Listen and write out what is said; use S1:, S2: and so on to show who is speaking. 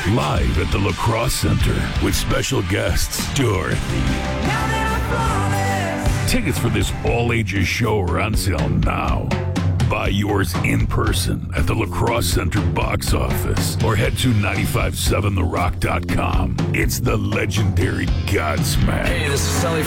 S1: live at the La Crosse Center with special guests Dorothy. Tickets for this all-ages show are on sale now. Buy yours in person at the La Crosse Center box office or head to 957therock.com. It's the legendary Godsmack.
S2: Hey, this is Sully